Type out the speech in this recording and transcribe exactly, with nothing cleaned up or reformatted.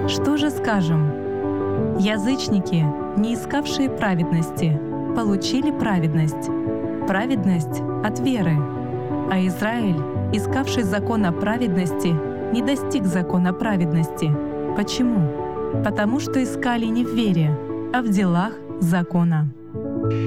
Что же скажем? Язычники, не искавшие праведности, получили праведность. Праведность от веры. А Израиль, искавший закона праведности, не достиг закона праведности. Почему? Потому что искали не в вере, а в делах закона.